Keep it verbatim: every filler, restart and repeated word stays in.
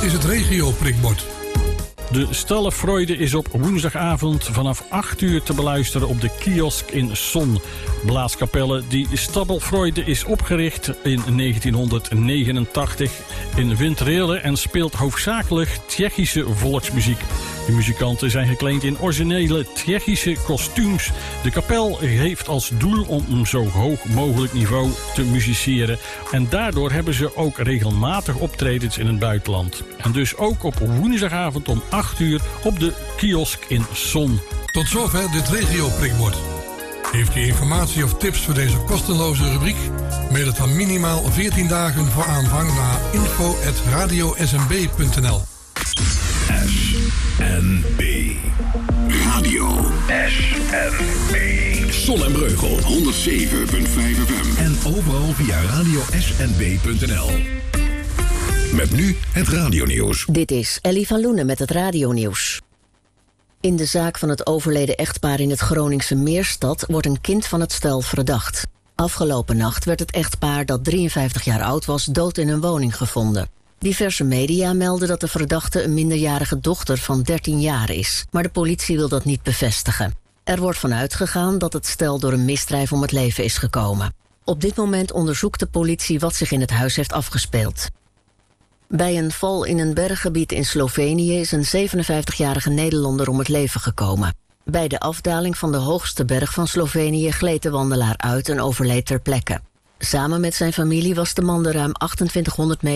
is het regio-prikbord. De Stallenfreude is op woensdagavond vanaf acht uur te beluisteren op de kiosk in Son. Blaaskapelle. Die Stabelfreude is opgericht in negentienhonderdnegenentachtig in Winterele en speelt hoofdzakelijk Tsjechische volksmuziek. De muzikanten zijn gekleed in originele Tsjechische kostuums. De kapel heeft als doel om een zo hoog mogelijk niveau te musiceren. En daardoor hebben ze ook regelmatig optredens in het buitenland. En dus ook op woensdagavond om acht uur op de kiosk in Son. Tot zover dit regio-prikbord. Heeft u informatie of tips voor deze kostenloze rubriek? Mail het dan minimaal veertien dagen voor aanvang naar info at radio s m b punt n l. S N B Radio S N B Zon en Breugel honderdzeven komma vijf F M en overal via radio s n b punt n l. Met nu het radionieuws. Dit is Ellie van Loenen met het radionieuws. In de zaak van het overleden echtpaar in het Groningse Meerstad wordt een kind van het stel verdacht. Afgelopen nacht werd het echtpaar dat drieënvijftig jaar oud was dood in een woning gevonden. Diverse media melden dat de verdachte een minderjarige dochter van dertien jaar is, maar de politie wil dat niet bevestigen. Er wordt van uitgegaan dat het stel door een misdrijf om het leven is gekomen. Op dit moment onderzoekt de politie wat zich in het huis heeft afgespeeld. Bij een val in een berggebied in Slovenië is een zevenenvijftigjarige Nederlander om het leven gekomen. Bij de afdaling van de hoogste berg van Slovenië gleed de wandelaar uit en overleed ter plekke. Samen met zijn familie was de man de ruim achtentwintighonderd meter